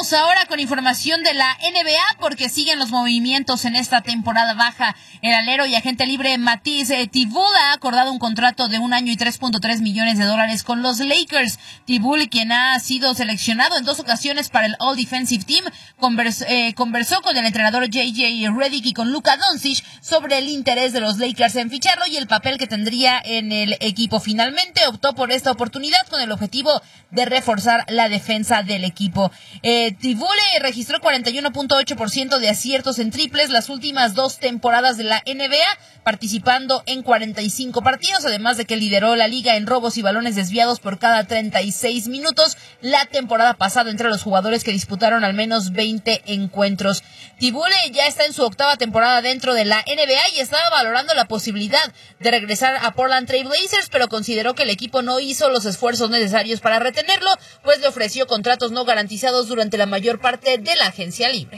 Vamos ahora con información de la NBA porque siguen los movimientos en esta temporada baja. El alero y agente libre Matisse Thybulle ha acordado un contrato de 1 año y $3.3 millones con los Lakers. Thybulle, quien ha sido seleccionado en 2 ocasiones para el All Defensive Team, conversó con el entrenador J.J. Redick y con Luka Doncic sobre el interés de los Lakers en ficharlo y el papel que tendría en el equipo. Finalmente optó por esta oportunidad con el objetivo de reforzar la defensa del equipo. Thybulle registró 41.8% de aciertos en triples las últimas 2 temporadas de la NBA, participando en 45 partidos, además de que lideró la liga en robos y balones desviados por cada 36 minutos la temporada pasada entre los jugadores que disputaron al menos 20 encuentros. Thybulle ya está en su 8ª temporada dentro de la NBA y estaba valorando la posibilidad de regresar a Portland Trail Blazers, pero consideró que el equipo no hizo los esfuerzos necesarios para retenerlo, pues le ofreció contratos no garantizados durante la mayor parte de la agencia libre.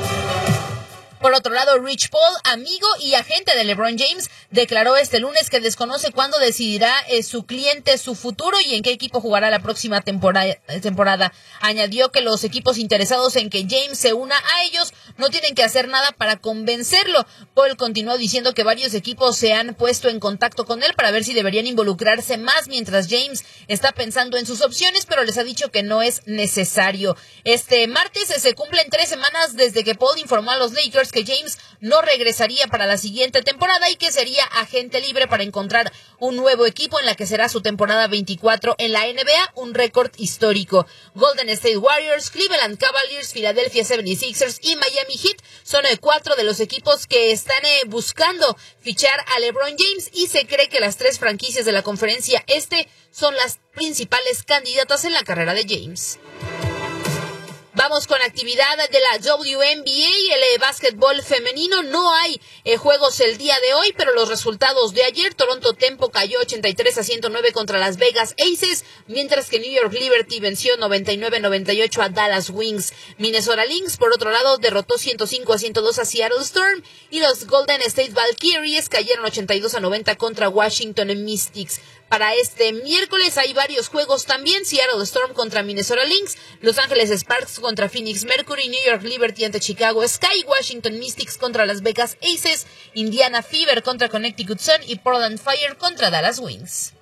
Por otro lado, Rich Paul, amigo y agente de LeBron James, declaró este lunes que desconoce cuándo decidirá su cliente su futuro y en qué equipo jugará la próxima temporada. Añadió que los equipos interesados en que James se una a ellos no tienen que hacer nada para convencerlo. Paul continuó diciendo que varios equipos se han puesto en contacto con él para ver si deberían involucrarse más mientras James está pensando en sus opciones, pero les ha dicho que no es necesario. Este martes se cumplen 3 semanas desde que Paul informó a los Lakers que James no regresaría para la siguiente temporada y que sería agente libre para encontrar un nuevo equipo en la que será su temporada 24 en la NBA, un récord histórico. Golden State Warriors, Cleveland Cavaliers, Philadelphia 76ers y Miami Heat son 4 de los equipos que están buscando fichar a LeBron James y se cree que las 3 franquicias de la conferencia este son las principales candidatas en la carrera de James. Vamos con actividad de la WNBA, el básquetbol femenino. No hay juegos el día de hoy, pero los resultados de ayer: Toronto Tempo cayó 83-109 contra Las Vegas Aces, mientras que New York Liberty venció 99-98 a Dallas Wings. Minnesota Lynx, por otro lado, derrotó 105-102 a Seattle Storm, y los Golden State Valkyries cayeron 82-90 contra Washington Mystics. Para este miércoles hay varios juegos también: Seattle Storm contra Minnesota Lynx, Los Ángeles Sparks contra Phoenix Mercury, New York Liberty ante Chicago Sky, Washington Mystics contra Las Vegas Aces, Indiana Fever contra Connecticut Sun y Portland Fire contra Dallas Wings.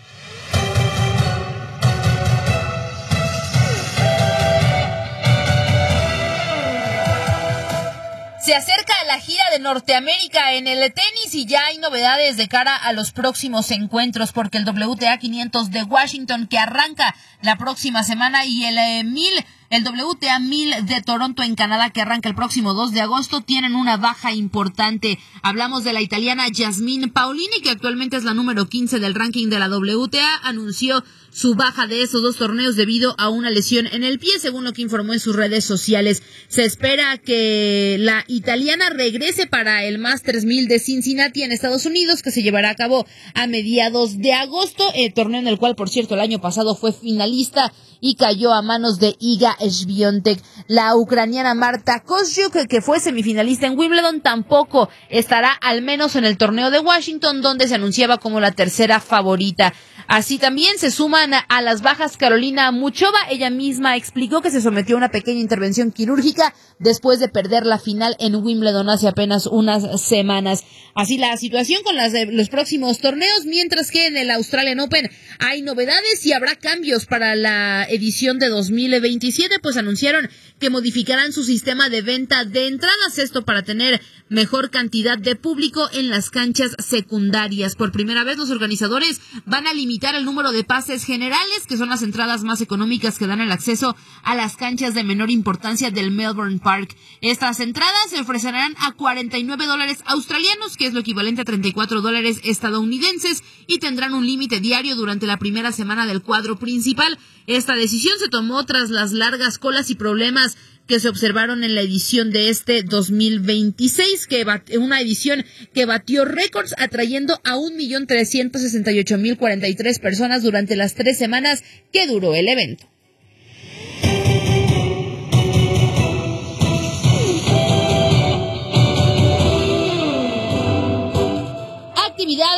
Se acerca la gira de Norteamérica en el tenis y ya hay novedades de cara a los próximos encuentros, porque el WTA 500 de Washington, que arranca la próxima semana, y el WTA 1000 de Toronto en Canadá, que arranca el próximo 2 de agosto, tienen una baja importante. Hablamos de la italiana Yasmine Paolini, que actualmente es la número 15 del ranking de la WTA. Anunció su baja de esos 2 torneos debido a una lesión en el pie, según lo que informó en sus redes sociales. Se espera que la italiana regrese para el Masters 1000 de Cincinnati en Estados Unidos, que se llevará a cabo a mediados de agosto, torneo en el cual, por cierto, el año pasado fue finalista y cayó a manos de Iga Swiatek. La ucraniana Marta Kostyuk, que fue semifinalista en Wimbledon, tampoco estará, al menos en el torneo de Washington, donde se anunciaba como la tercera favorita. Así también se suman a las bajas Carolina Muchova. Ella misma explicó que se sometió a una pequeña intervención quirúrgica después de perder la final en Wimbledon hace apenas unas semanas. Así la situación con los próximos torneos, mientras que en el Australian Open hay novedades y habrá cambios para la edición de 2027, pues anunciaron que modificarán su sistema de venta de entradas, esto para tener mejor cantidad de público en las canchas secundarias. Por primera vez, los organizadores van a limitar el número de pases generales, que son las entradas más económicas que dan el acceso a las canchas de menor importancia del Melbourne Park. Estas entradas se ofrecerán a $49 australianos, que es lo equivalente a $34 estadounidenses, y tendrán un límite diario durante la primera semana del cuadro principal. Esta decisión se tomó tras las largas colas y problemas que se observaron en la edición de este 2026, una edición que batió récords, atrayendo a 1.368.043 personas durante las 3 semanas que duró el evento. Actividad